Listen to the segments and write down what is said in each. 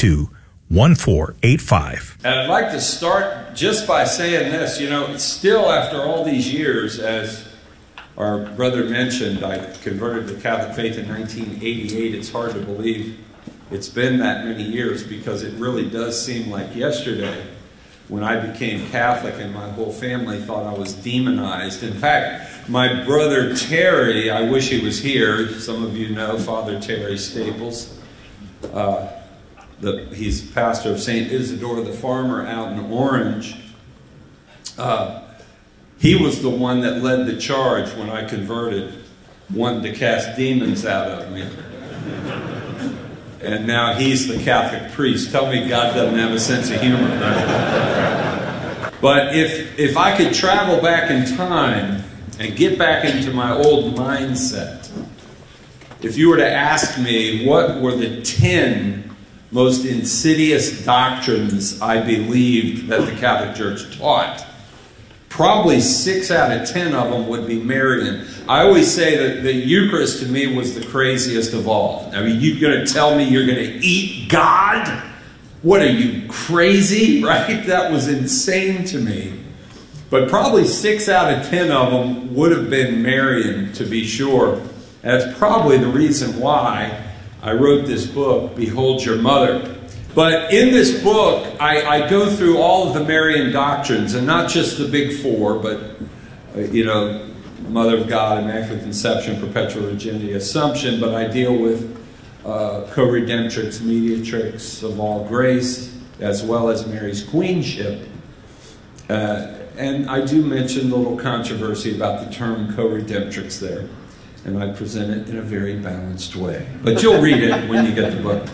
888-282-1485. And I'd like to start just by saying this. You know, still after all these years, as our brother mentioned, I converted to the Catholic faith in 1988. It's hard to believe it's been that many years, because it really does seem like yesterday when I became Catholic and my whole family thought I was demonized. In fact, my brother Terry, I wish he was here. Some of you know Father Terry Staples. He's pastor of St. Isidore the Farmer out in Orange. He was the one that led the charge when I converted, wanting to cast demons out of me. And now he's the Catholic priest. Tell me God doesn't have a sense of humor, right? But if I could travel back in time and get back into my old mindset, if you were to ask me what were the 10 most insidious doctrines I believed that the Catholic Church taught, probably 6 out of 10 of them would be Marian. I always say that the Eucharist to me was the craziest of all. I mean, you're going to tell me you're going to eat God? What are you, crazy? Right? That was insane to me. But probably 6 out of 10 of them would have been Marian, to be sure. That's probably the reason why I wrote this book, Behold Your Mother. But in this book, I go through all of the Marian doctrines, and not just the big 4, but, Mother of God, Immaculate Conception, Perpetual Virginity, Assumption, but I deal with co-redemptrix, mediatrix of all grace, as well as Mary's queenship. And I do mention a little controversy about the term co-redemptrix there, and I present it in a very balanced way. But you'll read it when you get the book.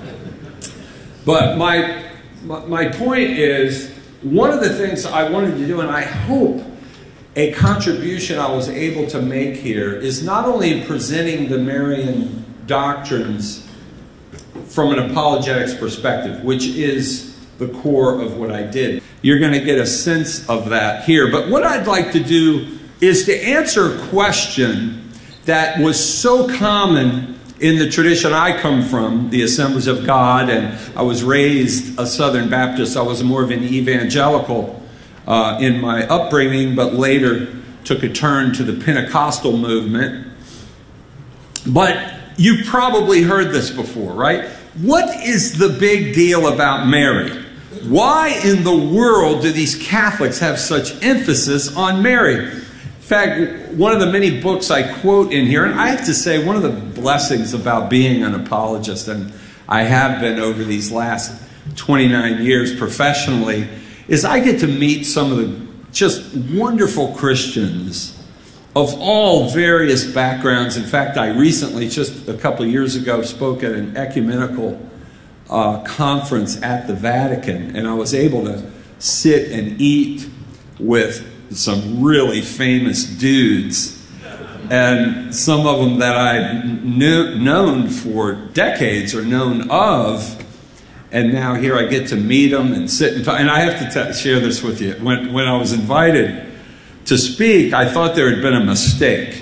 But my point is, one of the things I wanted to do, and I hope a contribution I was able to make here, is not only presenting the Marian doctrines from an apologetics perspective, which is the core of what I did. You're going to get a sense of that here. But what I'd like to do is to answer a question that was so common in the tradition I come from, the Assemblies of God, and I was raised a Southern Baptist. I was more of an evangelical in my upbringing, but later took a turn to the Pentecostal movement. But you've probably heard this before, right? What is the big deal about Mary? Why in the world do these Catholics have such emphasis on Mary? In fact, one of the many books I quote in here, and I have to say one of the blessings about being an apologist, and I have been over these last 29 years professionally, is I get to meet some of the just wonderful Christians of all various backgrounds. In fact, I recently, just a couple of years ago, spoke at an ecumenical conference at the Vatican, and I was able to sit and eat with some really famous dudes, and some of them that I've known for decades or known of, and now here I get to meet them and sit and talk. And I have to share this with you. When I was invited to speak, I thought there had been a mistake,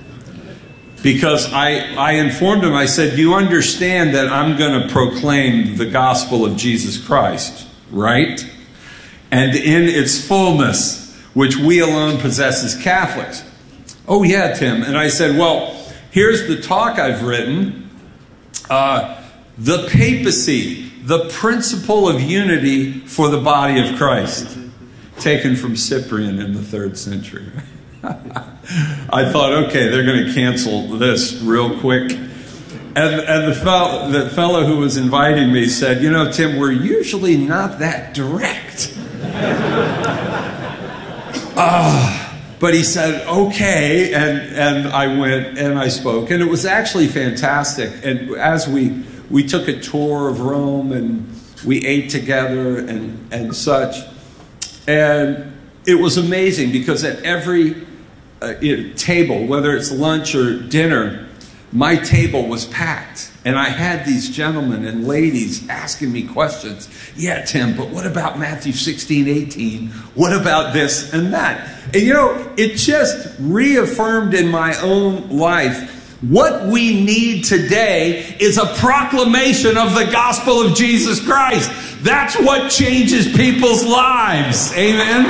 because I informed them. I said, you understand that I'm going to proclaim the gospel of Jesus Christ, right? And in its fullness, which we alone possess as Catholics. Oh yeah, Tim. And I said, well, here's the talk I've written. The papacy, the principle of unity for the body of Christ. Taken from Cyprian in the 3rd century. I thought, okay, they're going to cancel this real quick. And the fellow who was inviting me said, Tim, we're usually not that direct. But he said, okay, and I went and I spoke, and it was actually fantastic. And as we took a tour of Rome, and we ate together and such, and it was amazing, because at every table, whether it's lunch or dinner, my table was packed. And I had these gentlemen and ladies asking me questions. Yeah, Tim, but what about Matthew 16:18? What about this and that? And it just reaffirmed in my own life What we need today is a proclamation of the gospel of Jesus Christ. That's what changes people's lives. Amen?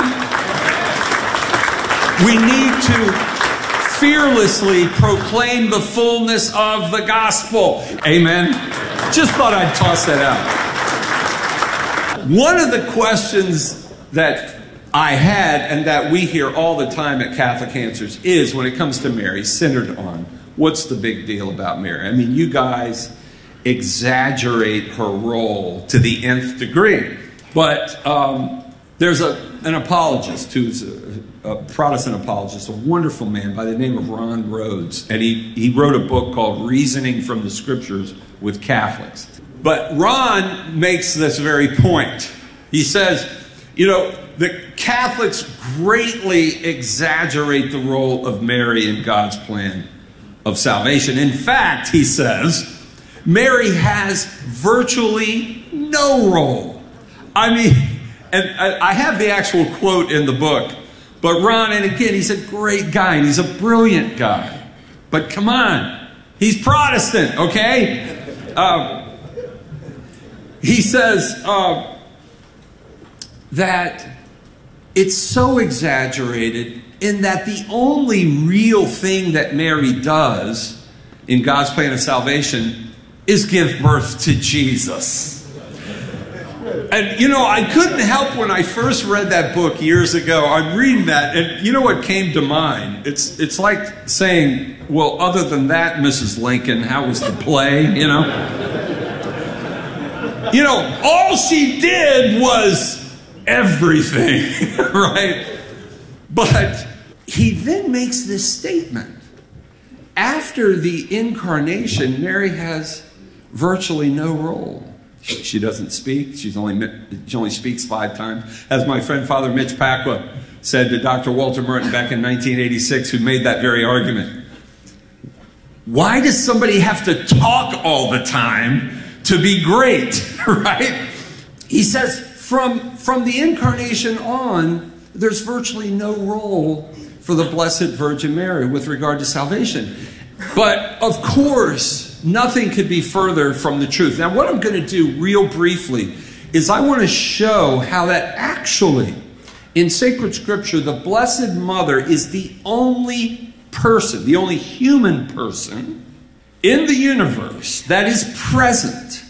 We need to fearlessly proclaim the fullness of the gospel. Amen? Just thought I'd toss that out. One of the questions that I had and that we hear all the time at Catholic Answers is, when it comes to Mary, centered on, what's the big deal about Mary? I mean, you guys exaggerate her role to the nth degree. But there's an apologist who's a Protestant apologist, a wonderful man by the name of Ron Rhodes. And he wrote a book called Reasoning from the Scriptures with Catholics. But Ron makes this very point. He says, you know, the Catholics greatly exaggerate the role of Mary in God's plan of salvation. In fact, he says, Mary has virtually no role. I mean, and I have the actual quote in the book, but Ron, and again, he's a great guy, and he's a brilliant guy. But come on, he's Protestant, okay? He says that it's so exaggerated in that the only real thing that Mary does in God's plan of salvation is give birth to Jesus. And, you know, I couldn't help when I first read that book years ago. I'm reading that, and you know what came to mind? It's like saying, well, other than that, Mrs. Lincoln, how was the play, you know? You know, all she did was everything, right? But he then makes this statement. After the incarnation, Mary has virtually no role. She doesn't speak. She only speaks 5 times. As my friend Father Mitch Pacwa said to Dr. Walter Merton back in 1986, who made that very argument. Why does somebody have to talk all the time to be great, right? He says from the incarnation on, there's virtually no role for the Blessed Virgin Mary with regard to salvation. But, of course, nothing could be further from the truth. Now, what I'm going to do real briefly is I want to show how that actually, in sacred scripture, the Blessed Mother is the only person, the only human person in the universe that is present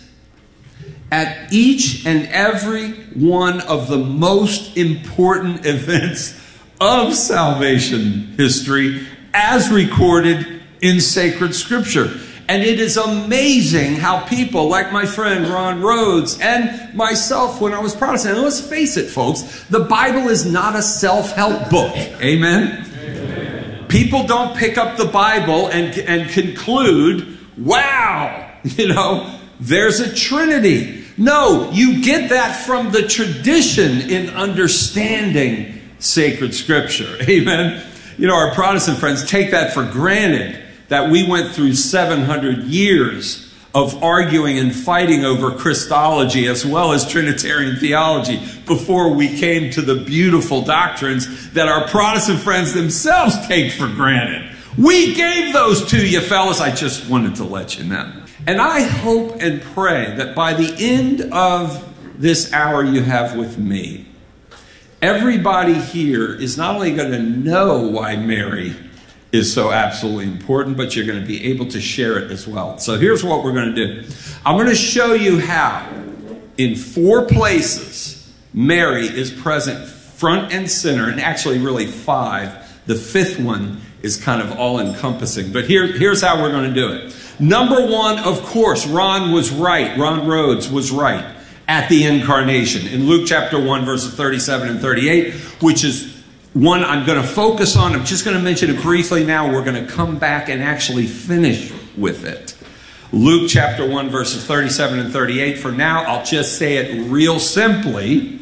at each and every one of the most important events of salvation history as recorded in sacred scripture. And it is amazing how people like my friend Ron Rhodes and myself when I was Protestant, and let's face it, folks, the Bible is not a self-help book. Amen? Amen. People don't pick up the Bible and conclude, wow, you know, there's a Trinity. No, you get that from the tradition in understanding sacred scripture. Amen? You know, our Protestant friends take that for granted, that we went through 700 years of arguing and fighting over Christology as well as Trinitarian theology before we came to the beautiful doctrines that our Protestant friends themselves take for granted. We gave those to you, fellas. I just wanted to let you know. And I hope and pray that by the end of this hour you have with me, everybody here is not only going to know why Mary is so absolutely important, but you're going to be able to share it as well. So here's what we're going to do. I'm going to show you how, in 4 places, Mary is present front and center, and actually really 5. The 5th one is kind of all-encompassing. But here's how we're going to do it. Number 1, of course, Ron was right. Ron Rhodes was right at the incarnation. In Luke chapter 1, verses 37 and 38, which is one I'm going to focus on. I'm just going to mention it briefly now. We're going to come back and actually finish with it. Luke chapter 1, verses 37 and 38. For now, I'll just say it real simply.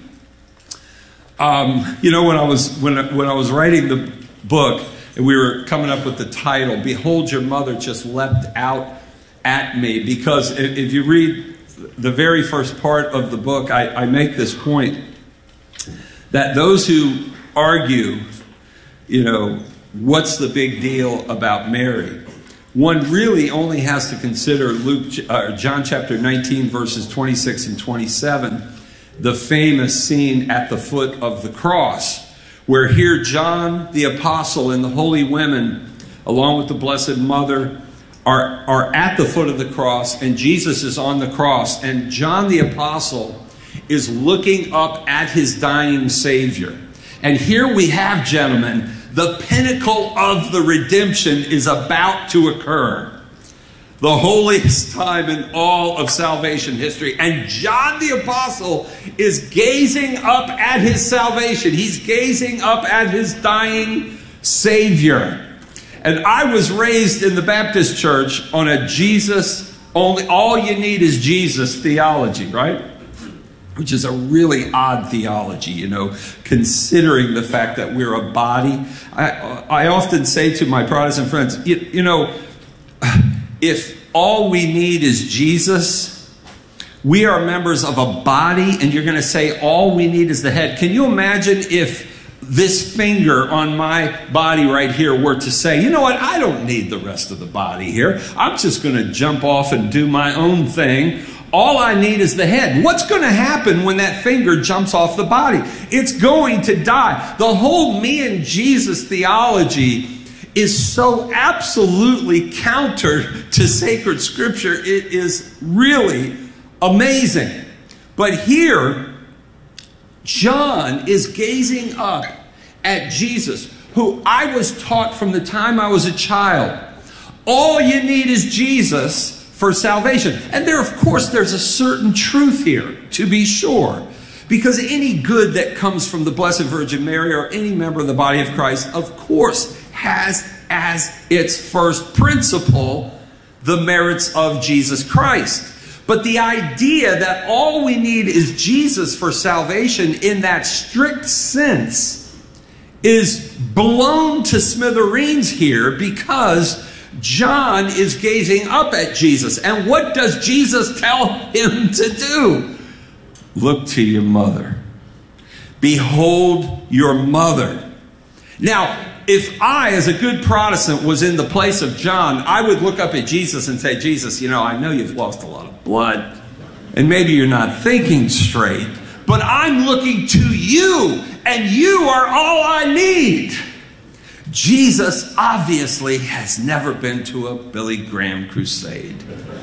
You know, when I was writing the book, and we were coming up with the title, Behold Your Mother just leapt out at me. Because if you read the very first part of the book, I make this point that those who argue, you know, what's the big deal about Mary? one really only has to consider John chapter 19, verses 26 and 27, the famous scene at the foot of the cross, where here John the Apostle and the holy women, along with the Blessed Mother, are at the foot of the cross, and Jesus is on the cross, and John the Apostle is looking up at his dying Savior. And here we have, gentlemen, the pinnacle of the redemption is about to occur. The holiest time in all of salvation history. And John the Apostle is gazing up at his salvation. He's gazing up at his dying Savior. And I was raised in the Baptist church on a Jesus, all you need is Jesus theology, right? Which is a really odd theology, you know, considering the fact that we're a body. I often say to my Protestant friends, you know, if all we need is Jesus, we are members of a body, and you're going to say all we need is the head. Can you imagine if this finger on my body right here were to say, you know what, I don't need the rest of the body here. I'm just going to jump off and do my own thing. All I need is the head. What's going to happen when that finger jumps off the body? It's going to die. The whole me and Jesus theology is so absolutely counter to sacred scripture. It is really amazing. But here, John is gazing up at Jesus, who I was taught from the time I was a child. All you need is Jesus for salvation. And there, of course, there's a certain truth here, to be sure. Because any good that comes from the Blessed Virgin Mary or any member of the body of Christ, of course, has as its first principle the merits of Jesus Christ. But the idea that all we need is Jesus for salvation in that strict sense is blown to smithereens here, because John is gazing up at Jesus. And what does Jesus tell him to do? Look to your mother. Behold your mother. Now, if I, as a good Protestant, was in the place of John, I would look up at Jesus and say, Jesus, you know, I know you've lost a lot of blood, and maybe you're not thinking straight, but I'm looking to you, and you are all I need. Jesus obviously has never been to a Billy Graham crusade,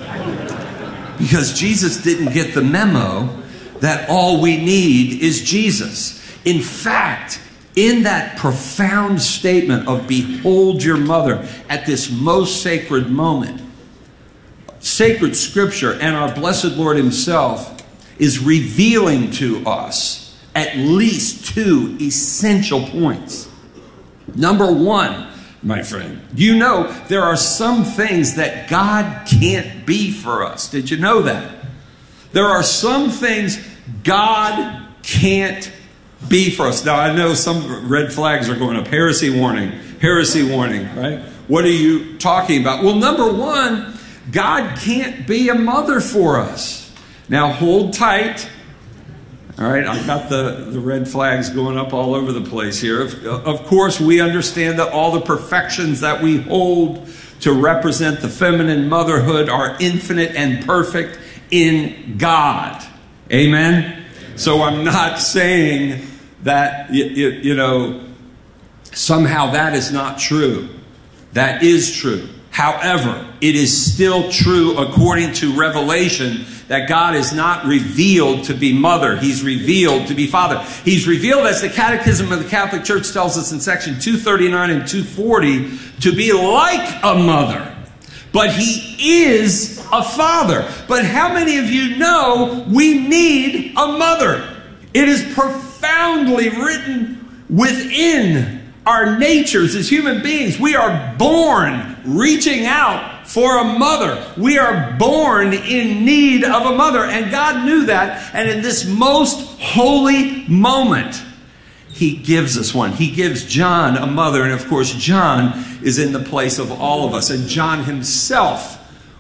because Jesus didn't get the memo that all we need is Jesus. In fact, in that profound statement of behold your mother at this most sacred moment, sacred scripture and our blessed Lord himself is revealing to us at least two essential points. Number one, my friend, you know there are some things that God can't be for us. Did you know that? There are some things God can't be for us. Now, I know some red flags are going up. Heresy warning, right? What are you talking about? Well, number one, God can't be a mother for us. Now, hold tight. All right, I've got the red flags going up all over the place here. Of course, we understand that all the perfections that we hold to represent the feminine motherhood are infinite and perfect in God. Amen? So I'm not saying that, you know, somehow that is not true. That is true. However, it is still true according to Revelation that God is not revealed to be mother. He's revealed to be father. He's revealed, as the Catechism of the Catholic Church tells us in section 239 and 240, to be like a mother. But he is a father. But how many of you know we need a mother? It is profoundly written within our natures as human beings. We are born reaching out for a mother. We are born in need of a mother. And God knew that. And in this most holy moment, he gives us one. He gives John a mother. And of course, John is in the place of all of us. And John himself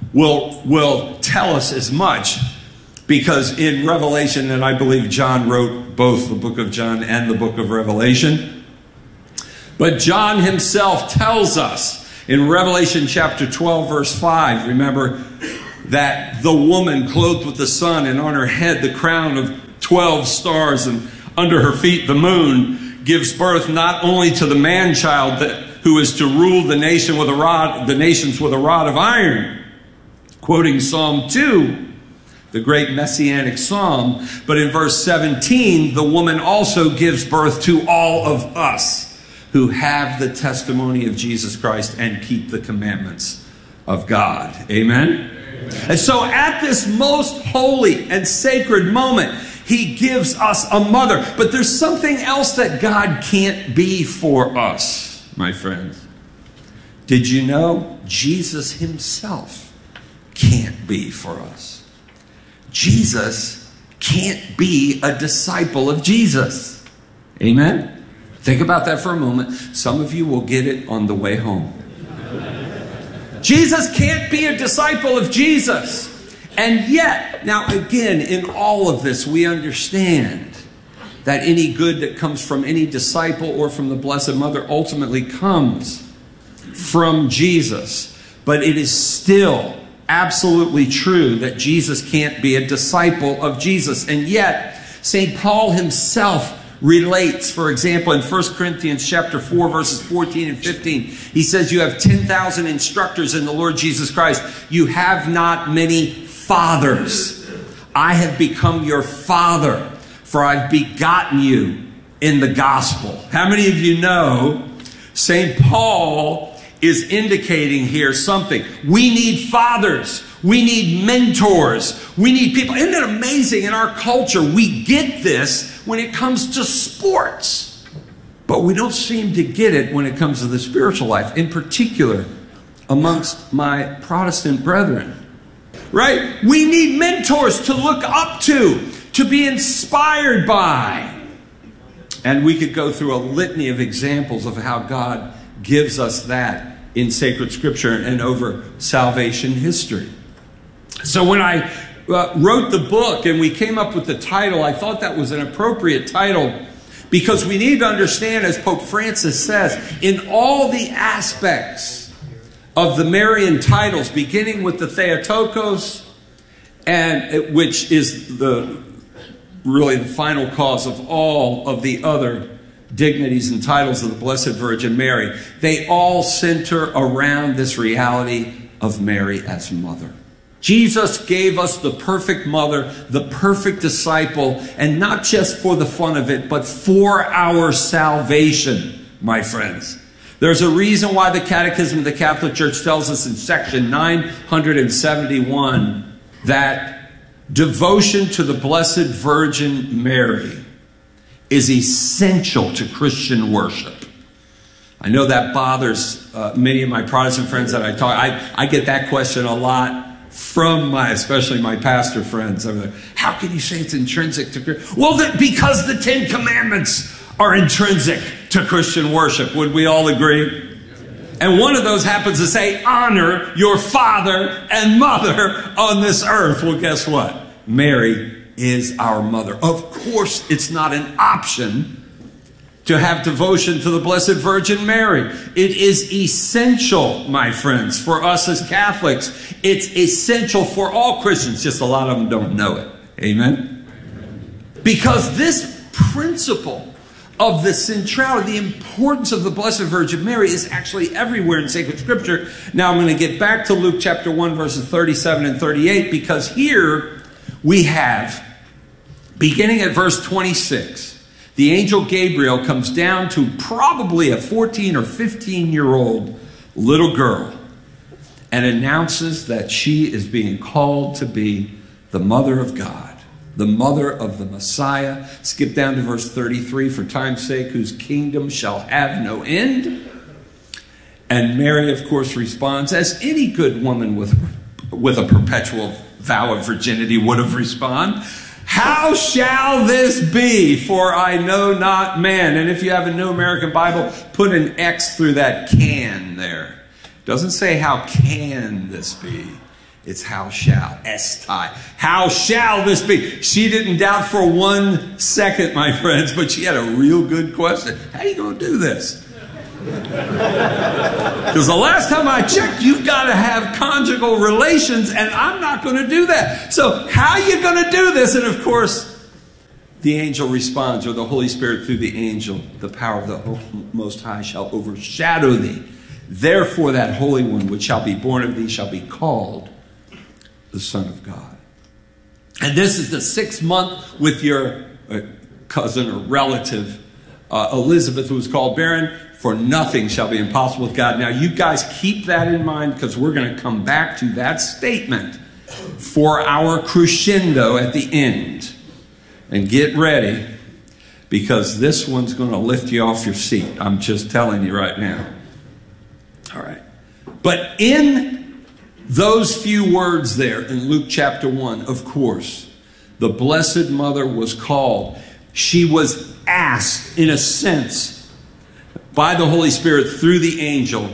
will tell us as much. Because in Revelation, and I believe John wrote both the book of John and the book of Revelation, but John himself tells us, In Revelation chapter 12, verse 5, remember that the woman clothed with the sun, and on her head the crown of 12 stars, and under her feet the moon, gives birth not only to the man-child who is to rule the nations with a rod of iron, quoting Psalm 2, the great messianic psalm, but in verse 17, the woman also gives birth to all of us who have the testimony of Jesus Christ and keep the commandments of God. Amen? And so at this most holy and sacred moment, he gives us a mother. But there's something else that God can't be for us, my friends. Did you know Jesus himself can't be for us? Jesus can't be a disciple of Jesus. Amen? Think about that for a moment. Some of you will get it on the way home. Jesus can't be a disciple of Jesus. And yet, now again, in all of this, we understand that any good that comes from any disciple or from the Blessed Mother ultimately comes from Jesus. But it is still absolutely true that Jesus can't be a disciple of Jesus. And yet, St. Paul himself relates, for example, in 1 Corinthians chapter 4, verses 14 and 15, he says, you have 10,000 instructors in the Lord Jesus Christ. You have not many fathers. I have become your father, for I've begotten you in the gospel. How many of you know St. Paul is indicating here something? We need fathers. We need mentors. We need people. Isn't it amazing in our culture? We get this when it comes to sports, but we don't seem to get it when it comes to the spiritual life, in particular amongst my Protestant brethren. Right? We need mentors to look up to be inspired by. And we could go through a litany of examples of how God gives us that in sacred scripture and over salvation history. So when I wrote the book and we came up with the title, I thought that was an appropriate title because we need to understand, as Pope Francis says, in all the aspects of the Marian titles, beginning with the Theotokos, and which is really the final cause of all of the other dignities and titles of the Blessed Virgin Mary, they all center around this reality of Mary as mother. Jesus gave us the perfect mother, the perfect disciple, and not just for the fun of it, but for our salvation, my friends. There's a reason why the Catechism of the Catholic Church tells us in section 971 that devotion to the Blessed Virgin Mary is essential to Christian worship. I know that bothers many of my Protestant friends that I talk. I get that question a lot from especially my pastor friends. I'm like, how can you say it's intrinsic to Christian? Well, because the 10 Commandments are intrinsic to Christian worship. Would we all agree? And one of those happens to say, honor your father and mother on this earth. Well, guess what? Mary is our mother. Of course, it's not an option to have devotion to the Blessed Virgin Mary. It is essential, my friends, for us as Catholics. It's essential for all Christians. Just a lot of them don't know it. Amen? Because this principle of the centrality, the importance of the Blessed Virgin Mary is actually everywhere in sacred scripture. Now I'm going to get back to Luke chapter 1, verses 37 and 38, because here we have, beginning at verse 26, the angel Gabriel comes down to probably a 14 or 15-year-old little girl and announces that she is being called to be the mother of God, the mother of the Messiah. Skip down to verse 33, for time's sake, whose kingdom shall have no end. And Mary, of course, responds, as any good woman with a perpetual vow of virginity would have responded, how shall this be? For I know not man. And if you have a New American Bible, put an X through that can there. It doesn't say how can this be. It's how shall. Estai. How shall this be? She didn't doubt for 1 second, my friends, but she had a real good question. How are you going to do this? Because the last time I checked, you've got to have conjugal relations, and I'm not going to do that. So how are you going to do this? And of course, the angel responds, or the Holy Spirit through the angel, the power of the Most High shall overshadow thee. Therefore that Holy One which shall be born of thee shall be called the Son of God. And this is the 6th month with your cousin or relative, Elizabeth, who was called barren. For nothing shall be impossible with God. Now you guys keep that in mind, because we're going to come back to that statement for our crescendo at the end. And get ready, because this one's going to lift you off your seat. I'm just telling you right now. All right. But in those few words there in Luke chapter 1, of course, the Blessed Mother was called. She was asked, in a sense, by the Holy Spirit through the angel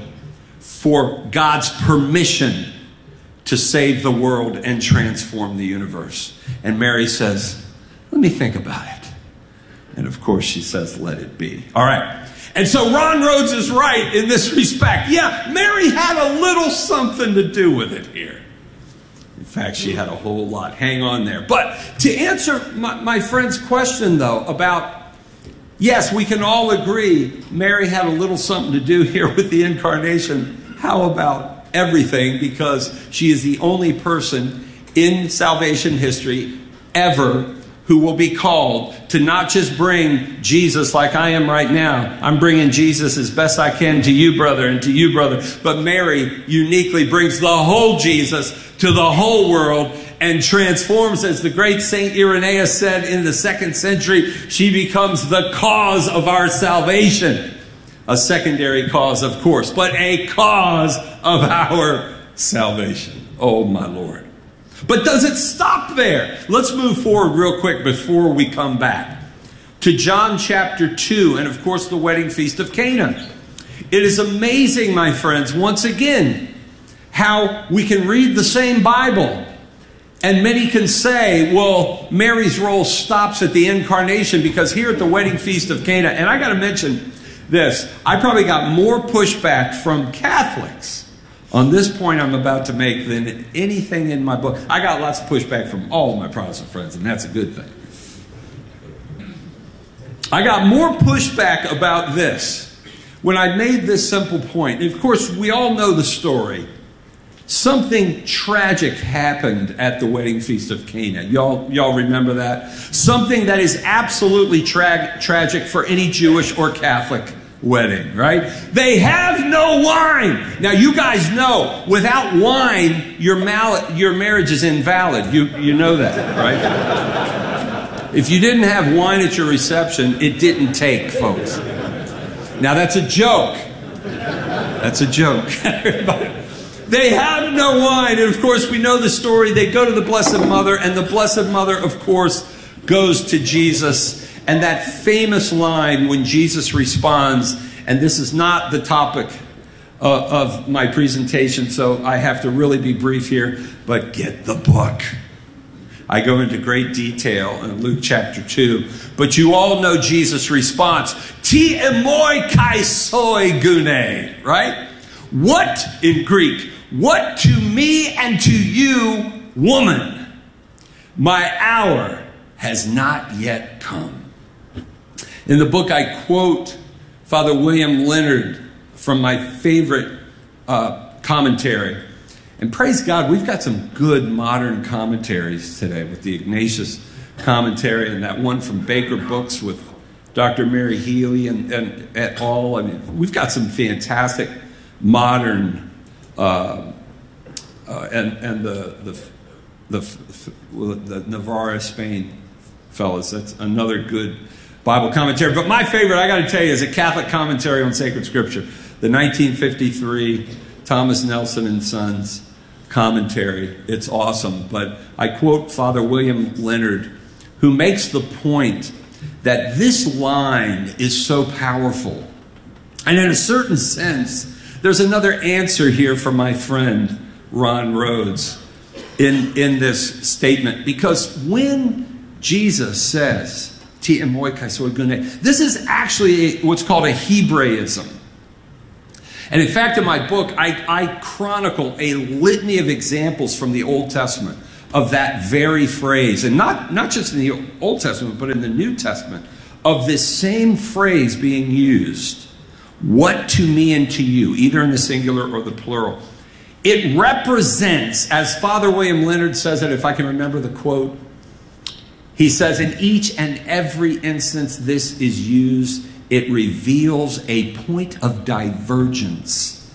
for God's permission to save the world and transform the universe. And Mary says, let me think about it. And of course she says, let it be. All right. And so Ron Rhodes is right in this respect. Yeah, Mary had a little something to do with it here. In fact, she had a whole lot. Hang on there. But to answer my friend's question, though, about, yes, we can all agree Mary had a little something to do here with the incarnation. How about everything? Because she is the only person in salvation history ever who will be called to not just bring Jesus like I am right now. I'm bringing Jesus as best I can to you, brother, and to you, brother. But Mary uniquely brings the whole Jesus to the whole world and transforms, as the great Saint Irenaeus said in the 2nd century, she becomes the cause of our salvation. A secondary cause, of course, but a cause of our salvation. Oh, my Lord. But does it stop there? Let's move forward real quick before we come back to John chapter 2 and, of course, the wedding feast of Cana. It is amazing, my friends, once again, how we can read the same Bible and many can say, well, Mary's role stops at the incarnation, because here at the wedding feast of Cana, and I got to mention this, I probably got more pushback from Catholics on this point I'm about to make than anything in my book. I got lots of pushback from all of my Protestant friends, and that's a good thing. I got more pushback about this when I made this simple point. And of course, we all know the story. Something tragic happened at the wedding feast of Cana. Y'all remember that? Something that is absolutely tragic for any Jewish or Catholic wedding, right? They have no wine. Now, you guys know, without wine, your marriage is invalid. You know that, right? If you didn't have wine at your reception, it didn't take, folks. Now, that's a joke. That's a joke. They have no wine. And, of course, we know the story. They go to the Blessed Mother, and the Blessed Mother, of course, goes to Jesus. And that famous line when Jesus responds, and this is not the topic of my presentation, so I have to really be brief here, but get the book. I go into great detail in Luke chapter 2. But you all know Jesus' response. Ti emoi kai soi gune, right? What, in Greek, what to me and to you, woman? My hour has not yet come. In the book, I quote Father William Leonard from my favorite commentary. And praise God, we've got some good modern commentaries today with the Ignatius commentary and that one from Baker Books with Dr. Mary Healy and et al. I mean, we've got some fantastic modern and the Navarra, Spain fellas. That's another good Bible commentary. But my favorite, I got to tell you, is a Catholic commentary on sacred scripture. The 1953 Thomas Nelson and Sons commentary. It's awesome. But I quote Father William Leonard, who makes the point that this line is so powerful. And in a certain sense, there's another answer here for my friend Ron Rhodes in this statement. Because when Jesus says, this is actually what's called a Hebraism. And in fact, in my book, I chronicle a litany of examples from the Old Testament of that very phrase. And not just in the Old Testament, but in the New Testament, of this same phrase being used. What to me and to you, either in the singular or the plural. It represents, as Father William Leonard says it, if I can remember the quote, he says, in each and every instance this is used, it reveals a point of divergence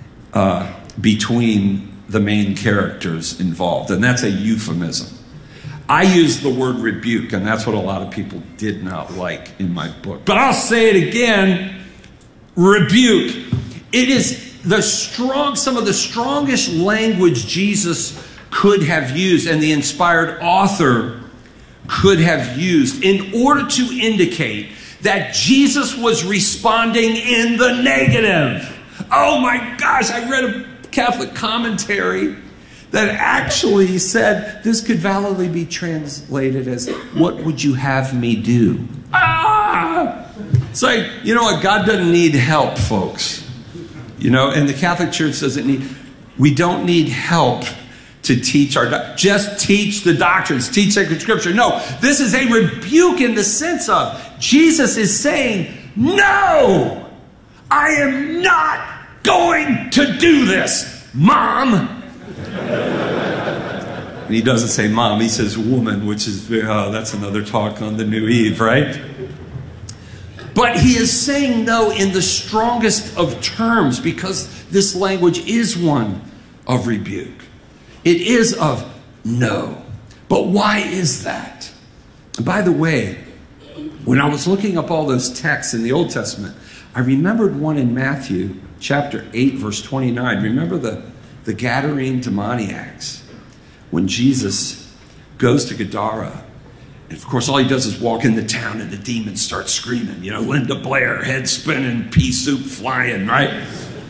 between the main characters involved. And that's a euphemism. I use the word rebuke, and that's what a lot of people did not like in my book. But I'll say it again, rebuke. It is some of the strongest language Jesus could have used, and the inspired author could have used, in order to indicate that Jesus was responding in the negative. Oh my gosh, I read a Catholic commentary that actually said this could validly be translated as, what would you have me do? It's like, you know what, God doesn't need help, folks. You know, and the Catholic Church we don't need help to teach just teach the doctrines, teach sacred scripture. No, this is a rebuke in the sense of Jesus is saying, no, I am not going to do this, Mom. And he doesn't say mom, he says woman, which is, that's another talk on the New Eve, right? But he is saying no in the strongest of terms, because this language is one of rebuke. It is of no. But why is that? By the way, when I was looking up all those texts in the Old Testament, I remembered one in Matthew chapter 8, verse 29. Remember the Gadarene demoniacs? When Jesus goes to Gadara, and of course all he does is walk in the town and the demons start screaming. You know, Linda Blair, head spinning, pea soup flying, right?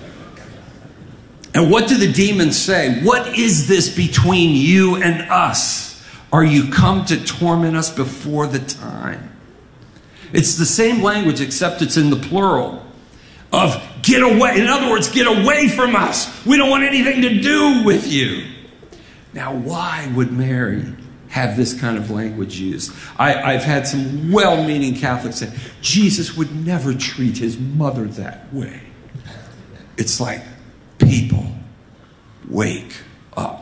And what do the demons say? What is this between you and us? Are you come to torment us before the time? It's the same language, except it's in the plural of get away. In other words, get away from us. We don't want anything to do with you. Now, why would Mary have this kind of language used? I've had some well-meaning Catholics say, Jesus would never treat his mother that way. It's like, people, wake up.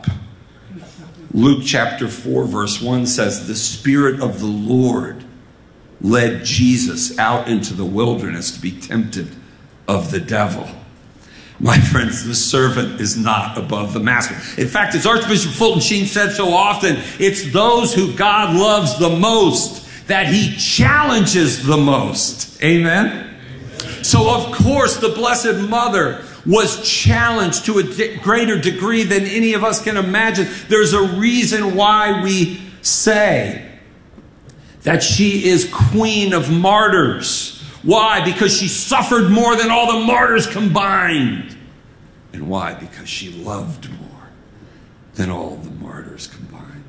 Luke chapter 4, verse 1 says, the Spirit of the Lord led Jesus out into the wilderness to be tempted of the devil. My friends, the servant is not above the master. In fact, as Archbishop Fulton Sheen said so often, it's those who God loves the most that he challenges the most. Amen? So, of course, the Blessed Mother was challenged to a greater degree than any of us can imagine. There's a reason why we say that she is Queen of Martyrs. Why? Because she suffered more than all the martyrs combined. And why? Because she loved more than all the martyrs combined.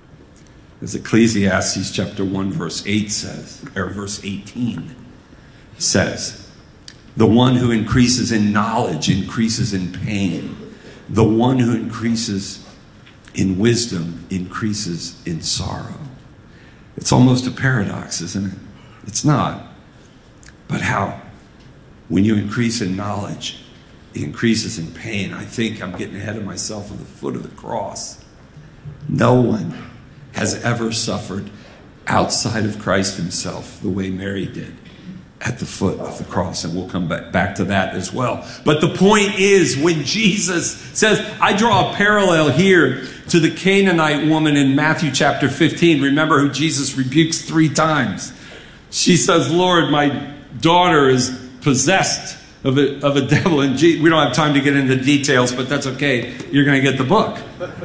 As Ecclesiastes chapter 1 verse 8 says, or verse 18 says, the one who increases in knowledge increases in pain. The one who increases in wisdom increases in sorrow. It's almost a paradox, isn't it? It's not. But how? When you increase in knowledge, it increases in pain. I think I'm getting ahead of myself at the foot of the cross. No one has ever suffered outside of Christ himself the way Mary did at the foot of the cross. And we'll come back to that as well. But the point is, when Jesus says, I draw a parallel here to the Canaanite woman in Matthew chapter 15. Remember who Jesus rebukes 3 times. She says, Lord, my daughter is possessed of a devil. And we don't have time to get into details, but that's okay. You're going to get the book.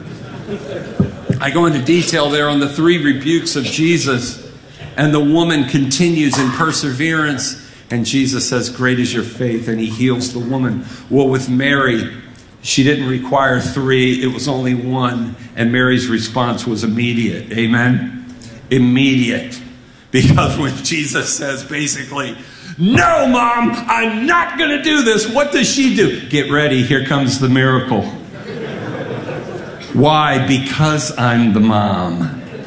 I go into detail there on the 3 rebukes of Jesus. And the woman continues in perseverance. And Jesus says, great is your faith. And he heals the woman. Well, with Mary, she didn't require 3. It was only 1. And Mary's response was immediate. Amen? Immediate. Because when Jesus says, basically, No, Mom, I'm not going to do this. What does she do? Get ready. Here comes the miracle. Why? Because I'm the mom.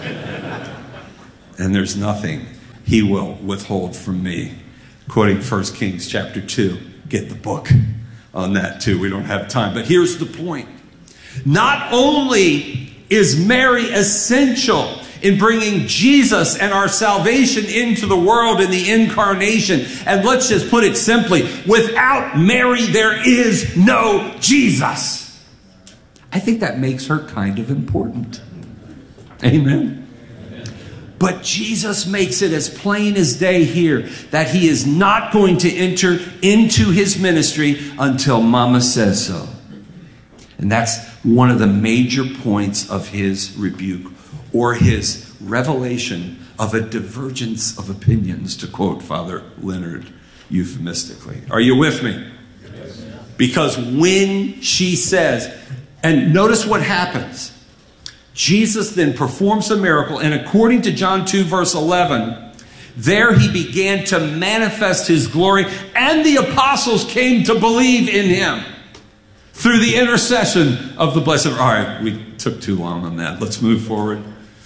And there's nothing he will withhold from me. Quoting 1 Kings chapter 2. Get the book on that too. We don't have time. But here's the point. Not only is Mary essential in bringing Jesus and our salvation into the world in the incarnation, and let's just put it simply, without Mary there is no Jesus. I think that makes her kind of important. Amen. But Jesus makes it as plain as day here that he is not going to enter into his ministry until Mama says so. And that's one of the major points of his rebuke, or his revelation of a divergence of opinions, to quote Father Leonard euphemistically. Are you with me? Yes. Because when she says, and notice what happens. Jesus then performs a miracle, and according to John 2 verse 11, there he began to manifest his glory, and the apostles came to believe in him through the intercession of the Blessed. All right, we took too long on that. Let's move forward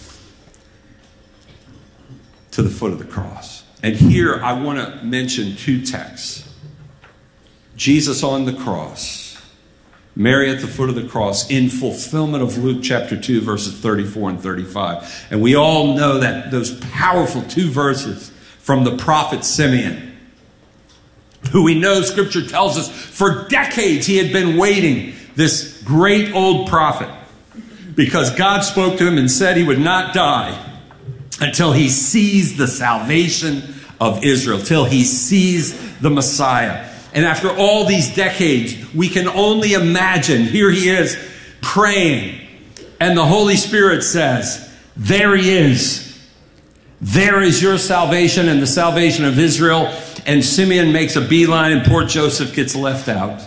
to the foot of the cross. And here I want to mention two texts. Jesus on the cross. Mary at the foot of the cross, in fulfillment of Luke chapter 2, verses 34 and 35. And we all know that those powerful two verses from the prophet Simeon, who we know Scripture tells us for decades he had been waiting, this great old prophet, because God spoke to him and said he would not die until he sees the salvation of Israel, till he sees the Messiah. And after all these decades, we can only imagine, here he is praying, and the Holy Spirit says, there he is. There is your salvation and the salvation of Israel. And Simeon makes a beeline, and poor Joseph gets left out.